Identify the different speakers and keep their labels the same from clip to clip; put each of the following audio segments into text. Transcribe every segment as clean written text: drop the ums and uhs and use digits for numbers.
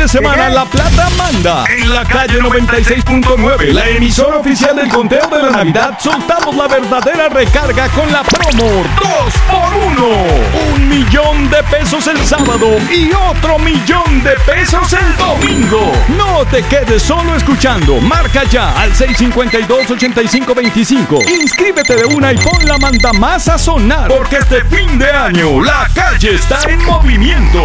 Speaker 1: de semana La Plata manda. En la calle 96.9, la emisora oficial del conteo de la Navidad, soltamos la verdadera recarga con la promo 2x1. 1.000.000 de pesos el sábado y otro 1.000.000 de pesos el domingo. No te quedes solo escuchando. Marca ya al 652-8525. Inscríbete de una y pon la manda más a sonar, porque este fin de año la calle está en movimiento.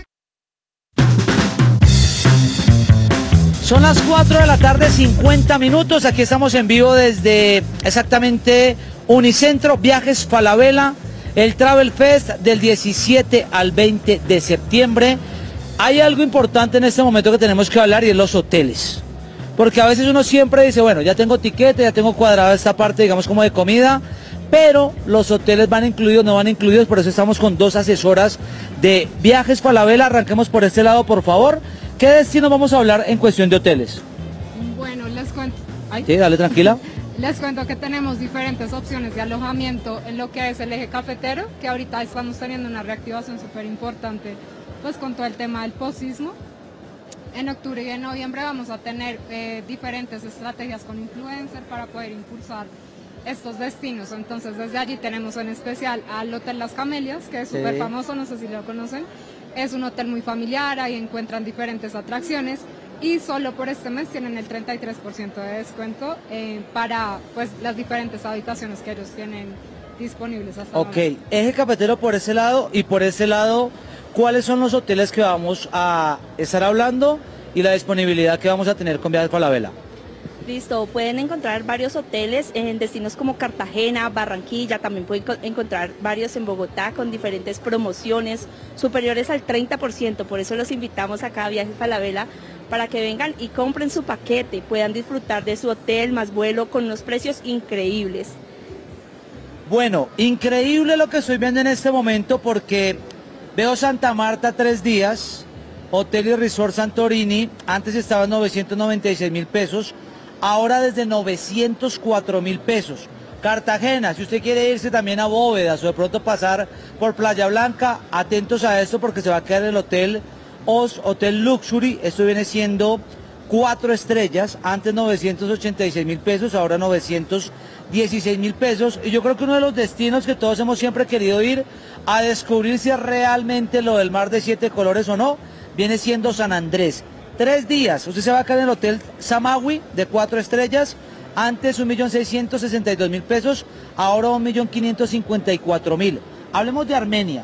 Speaker 2: Son las 4 de la tarde, 50 minutos. Aquí estamos en vivo desde exactamente Unicentro Viajes Falabella, el Travel Fest del 17 al 20 de septiembre. Hay algo importante en este momento que tenemos que hablar y es los hoteles. Porque a veces uno siempre dice, bueno, ya tengo tiquete, ya tengo cuadrada esta parte, digamos, como de comida, pero los hoteles van incluidos, no van incluidos, por eso estamos con dos asesoras de Viajes Falabella. Arranquemos por este lado, por favor. ¿Qué destino vamos a hablar en cuestión de hoteles?
Speaker 3: Bueno, les cuento. Ay.
Speaker 2: Sí, dale, tranquila.
Speaker 3: Les cuento que tenemos diferentes opciones de alojamiento en lo que es el eje cafetero, que ahorita estamos teniendo una reactivación súper importante, pues con todo el tema del posismo. En octubre y en noviembre vamos a tener diferentes estrategias con influencer para poder impulsar estos destinos. Entonces desde allí tenemos en especial al Hotel Las Camelias, que es súper famoso, no sé si lo conocen. Es un hotel muy familiar, ahí encuentran diferentes atracciones y solo por este mes tienen el 33% de descuento para pues las diferentes habitaciones que ellos tienen disponibles hasta ahora.
Speaker 2: Ok, eje cafetero por ese lado, y por ese lado, ¿cuáles son los hoteles que vamos a estar hablando y la disponibilidad que vamos a tener con Viajes Falabella?
Speaker 4: Listo, pueden encontrar varios hoteles en destinos como Cartagena, Barranquilla, también pueden encontrar varios en Bogotá con diferentes promociones superiores al 30%, por eso los invitamos acá a Viajes Falabella para que vengan y compren su paquete y puedan disfrutar de su hotel más vuelo con unos precios increíbles.
Speaker 2: Bueno, increíble lo que estoy viendo en este momento, porque veo Santa Marta 3 días, Hotel y Resort Santorini, antes estaba en 996.000 pesos, ahora desde 904.000 pesos. Cartagena, si usted quiere irse también a Bóvedas o de pronto pasar por Playa Blanca, atentos a esto porque se va a quedar el Hotel Oz, Hotel Luxury. Esto viene siendo 4 estrellas, antes 986.000 pesos, ahora 916.000 pesos. Y yo creo que uno de los destinos que todos hemos siempre querido ir a descubrir si es realmente lo del mar de 7 colores o no, viene siendo San Andrés. 3 días, usted se va a quedar en el Hotel Samawi de 4 estrellas, antes 1.662.000 pesos, ahora 1.554.000. Hablemos de Armenia.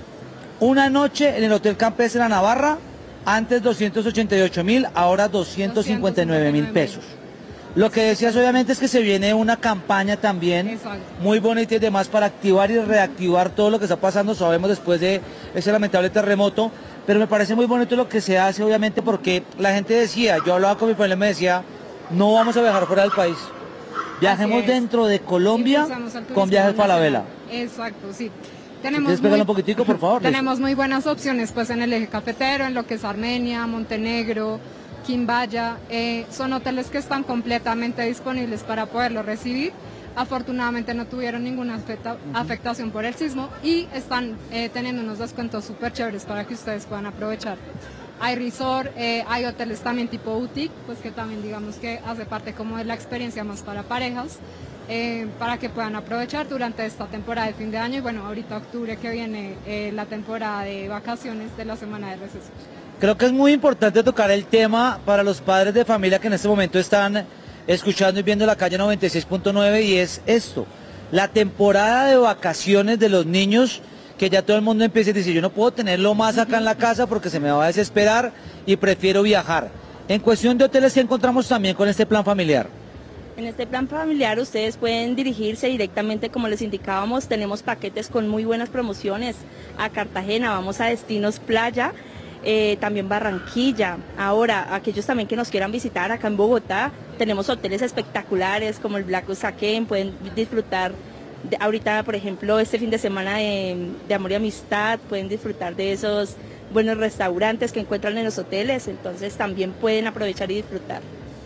Speaker 2: Una noche en el Hotel Campestre La Navarra, antes 288.000, ahora 259.000 pesos. Lo que decías obviamente es que se viene una campaña también muy bonita y demás para activar y reactivar todo lo que está pasando, sabemos, después de ese lamentable terremoto. Pero me parece muy bonito lo que se hace, obviamente, porque la gente decía, yo hablaba con mi familia y me decía, no vamos a viajar fuera del país. Viajemos dentro de Colombia con Viajes Falabella.
Speaker 3: Exacto, sí.
Speaker 2: ¿Quieres pegarle un poquitico, por favor?
Speaker 3: Tenemos muy buenas opciones pues en el eje cafetero, en lo que es Armenia, Montenegro, Quimbaya. Son hoteles que están completamente disponibles para poderlo recibir. Afortunadamente no tuvieron ninguna afectación por el sismo y están teniendo unos descuentos súper chéveres para que ustedes puedan aprovechar. Hay resort, hay hoteles también tipo boutique, pues que también digamos que hace parte como de la experiencia más para parejas, para que puedan aprovechar durante esta temporada de fin de año y bueno, ahorita octubre que viene la temporada de vacaciones de la semana de receso.
Speaker 2: Creo que es muy importante tocar el tema para los padres de familia que en este momento están escuchando y viendo la calle 96.9 y es esto, la temporada de vacaciones de los niños, que ya todo el mundo empieza a decir, yo no puedo tenerlo más acá en la casa porque se me va a desesperar y prefiero viajar. En cuestión de hoteles, ¿qué encontramos también con este plan familiar?
Speaker 4: En este plan familiar ustedes pueden dirigirse directamente, como les indicábamos, tenemos paquetes con muy buenas promociones a Cartagena, vamos a destinos playa, también Barranquilla. Ahora, aquellos también que nos quieran visitar acá en Bogotá, tenemos hoteles espectaculares como el Black Usaquén, pueden disfrutar ahorita, por ejemplo, este fin de semana de amor y amistad, pueden disfrutar de esos buenos restaurantes que encuentran en los hoteles, entonces también pueden aprovechar y disfrutar.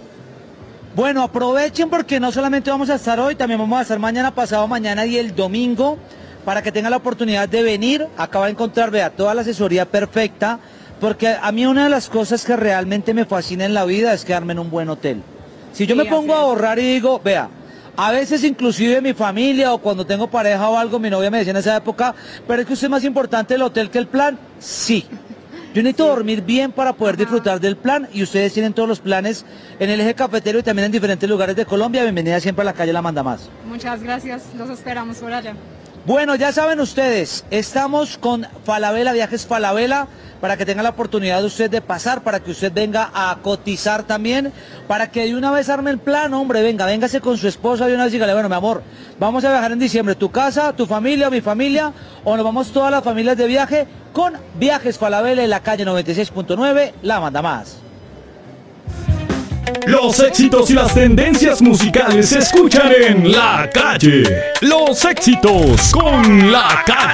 Speaker 2: Bueno, aprovechen porque no solamente vamos a estar hoy, también vamos a estar mañana, pasado mañana y el domingo, para que tengan la oportunidad de venir. Acá va a encontrar, vea, toda la asesoría perfecta porque a mí una de las cosas que realmente me fascina en la vida es quedarme en un buen hotel. Si yo
Speaker 3: Sí,
Speaker 2: me pongo a
Speaker 3: así es.
Speaker 2: ahorrar y digo, vea, a veces inclusive mi familia o cuando tengo pareja o algo, mi novia me decía en esa época, pero es que usted es más importante el hotel que el plan. Sí. Yo necesito dormir bien para poder disfrutar del plan y ustedes tienen todos los planes en el eje cafetero y también en diferentes lugares de Colombia. Bienvenida siempre a la calle La Manda Más.
Speaker 3: Muchas gracias, los esperamos por allá.
Speaker 2: Bueno, ya saben ustedes, estamos con Falabella, Viajes Falabella, para que tenga la oportunidad de usted de pasar, para que usted venga a cotizar también, para que de una vez arme el plan, hombre, véngase con su esposa de una vez y dígale, bueno, mi amor, vamos a viajar en diciembre, tu casa, tu familia, mi familia, o nos vamos todas las familias de viaje con Viajes Falabella en la calle 96.9, La Manda Más.
Speaker 1: Los éxitos y las tendencias musicales se escuchan en La Calle. Los éxitos con La Calle.